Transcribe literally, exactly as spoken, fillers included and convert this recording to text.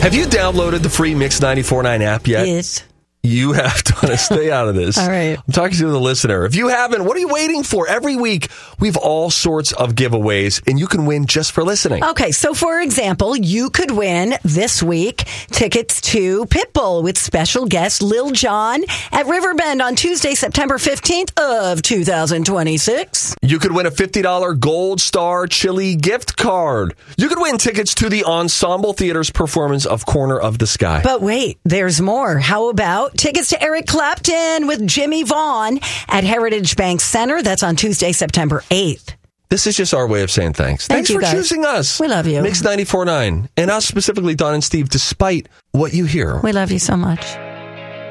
Have you downloaded the free Mix ninety-four point nine app yet? Yes. You have to stay out of this. All right. I'm talking to the listener. If you haven't, what are you waiting for? Every week, we have all sorts of giveaways, and you can win just for listening. Okay, so for example, you could win this week tickets to Pitbull with special guest Lil Jon at Riverbend on Tuesday, September fifteenth of two thousand twenty-six. You could win a fifty dollars Gold Star Chili gift card. You could win tickets to the Ensemble Theater's performance of Corner of the Sky. But wait, there's more. How about tickets to Eric Clapton with Jimmy Vaughn at Heritage Bank Center? That's on Tuesday, September eighth. This is just our way of saying thanks. Thank Thanks you, for guys. choosing us. We love you. Mix ninety-four point nine. And us specifically, Don and Steve, despite what you hear. We love you so much.